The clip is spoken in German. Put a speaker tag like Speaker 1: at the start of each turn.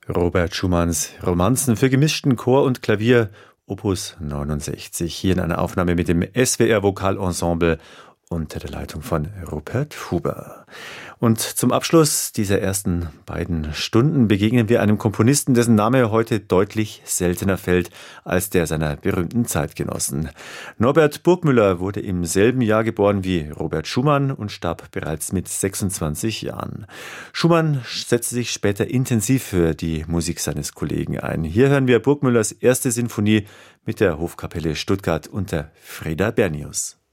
Speaker 1: Robert Schumanns Romanzen für gemischten Chor und Klavier, Opus 69, hier in einer Aufnahme mit dem SWR Vokalensemble unter der Leitung von Rupert Huber. Und zum Abschluss dieser ersten beiden Stunden begegnen wir einem Komponisten, dessen Name heute deutlich seltener fällt als der seiner berühmten Zeitgenossen. Norbert Burgmüller wurde im selben Jahr geboren wie Robert Schumann und starb bereits mit 26 Jahren. Schumann setzte sich später intensiv für die Musik seines Kollegen ein. Hier hören wir Burgmüllers erste Sinfonie mit der Hofkapelle Stuttgart unter Freda Bernius.